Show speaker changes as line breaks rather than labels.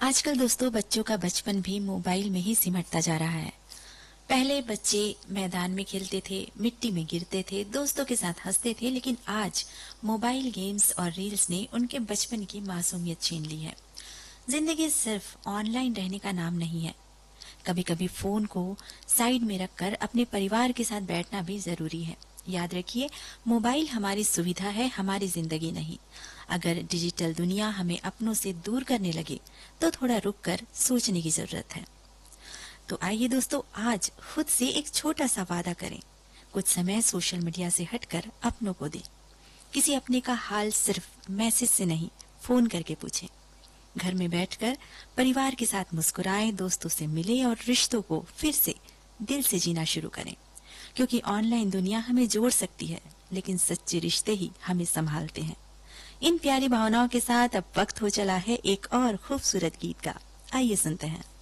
आजकल दोस्तों बच्चों का बचपन भी मोबाइल में ही सिमटता जा रहा है। पहले बच्चे मैदान में खेलते थे, मिट्टी में गिरते थे, दोस्तों के साथ हंसते थे, लेकिन आज मोबाइल गेम्स और रील्स ने उनके बचपन की मासूमियत छीन ली है। जिंदगी सिर्फ ऑनलाइन रहने का नाम नहीं है। कभी कभी फोन को साइड में रखकर अपने परिवार के साथ बैठना भी जरूरी है। याद रखिए, मोबाइल हमारी सुविधा है, हमारी जिंदगी नहीं। अगर डिजिटल दुनिया हमें अपनों से दूर करने लगे तो थोड़ा रुककर सोचने की जरूरत है। तो आइए दोस्तों, आज खुद से एक छोटा सा वादा करें। कुछ समय सोशल मीडिया से हटकर अपनों को दें। किसी अपने का हाल सिर्फ मैसेज से नहीं, फोन करके पूछें। घर में बैठकर परिवार के साथ मुस्कुराएं, दोस्तों से मिलें और रिश्तों को फिर से दिल से जीना शुरू करें। क्योंकि ऑनलाइन दुनिया हमें जोड़ सकती है, लेकिन सच्चे रिश्ते ही हमें संभालते हैं। इन प्यारी भावनाओं के साथ अब वक्त हो चला है एक और खूबसूरत गीत का। आइए सुनते हैं।